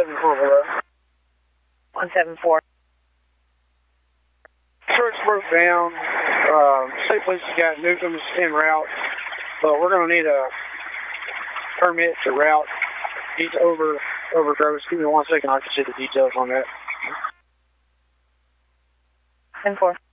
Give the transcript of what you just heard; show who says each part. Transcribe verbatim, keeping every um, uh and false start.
Speaker 1: seven four below.
Speaker 2: one seven four.
Speaker 1: Church broke down. Uh, state police has got Newcomb's en route, but we're going to need a permit to route. He's over, over Gross. Give me one second, I can see the details on that.
Speaker 2: ten four.